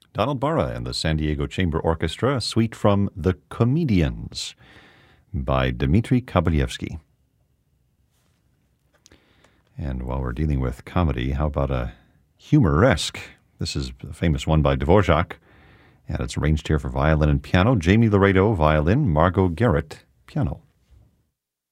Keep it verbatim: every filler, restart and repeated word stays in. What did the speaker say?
Donald Barra and the San Diego Chamber Orchestra, a suite from The Comedians by Dmitri Kabalevsky. And while we're dealing with comedy, how about a humoresque? This is a famous one by Dvorak, and it's arranged here for violin and piano. Jamie Laredo, violin, Margot Garrett, piano.